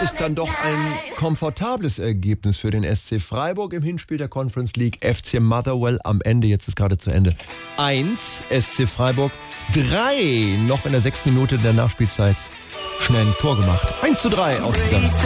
Ist dann doch ein komfortables Ergebnis für den SC Freiburg im Hinspiel der Conference League. FC Motherwell am Ende, jetzt ist gerade zu Ende, 1, SC Freiburg 3, noch in der 6. Minute der Nachspielzeit schnell ein Tor gemacht. 1:3 ausgegangen.